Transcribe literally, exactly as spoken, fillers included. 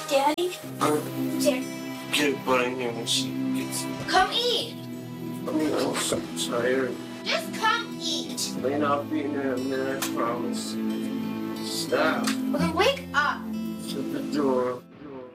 Daddy? Uh, Dad. get butt in here when she gets here. Come eat. I mean, I'm so tired. Just come eat. Lane, I'll be in there in a minute, I promise. Stop. Okay, wait.